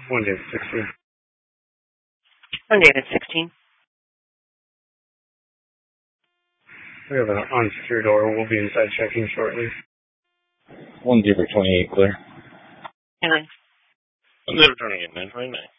1 David 16. 1 David 16. We have an unsecured door. We'll be inside checking shortly. 1 David 28, clear. 9. 1 David 28, 929.